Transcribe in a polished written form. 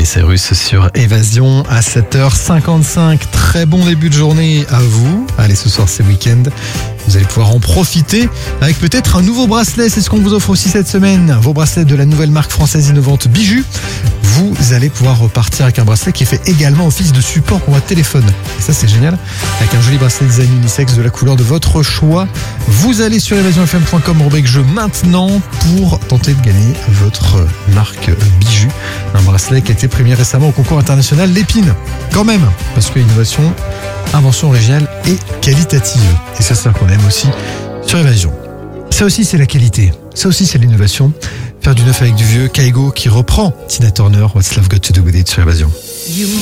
Miley Cyrus sur Évasion à 7h55. Très bon début de journée à vous. Allez, ce soir c'est week-end. Vous allez pouvoir en profiter avec peut-être un nouveau bracelet. C'est ce qu'on vous offre aussi cette semaine. Vos bracelets de la nouvelle marque française innovante Bijou. Vous allez pouvoir repartir avec un bracelet qui fait également office de support pour votre téléphone. Et ça, c'est génial. Avec un joli bracelet design unisexe de la couleur de votre choix. Vous allez sur évasionfm.com rubrique jeu maintenant pour tenter de gagner votre marque Bijou. Un bracelet qui a été premié récemment au concours international Lépine. Quand même, parce que innovation, invention originale et qualitative. Et ça, c'est ce qu'on aime aussi sur Évasion. Ça aussi, c'est la qualité. Ça aussi, c'est l'innovation. Faire du neuf avec du vieux. Kaigo qui reprend Tina Turner, What's Love Got to Do With It sur Évasion.